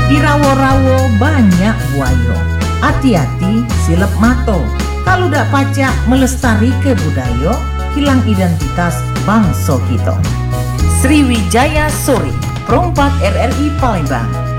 Di rawo-rawo banyak buaya. Hati-hati silep mato. Kalau dak pacak melestari ke budaya, hilang identitas bangsa kita. Sriwijaya Sore, Perompak RRI Palembang.